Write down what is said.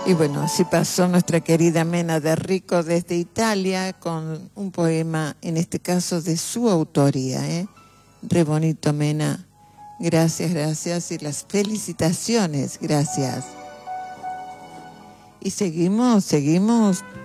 Y bueno, así pasó nuestra querida Mena de Rico desde Italia con un poema, en este caso de su autoría, Re bonito, Mena. Gracias, gracias y las felicitaciones, gracias. Y seguimos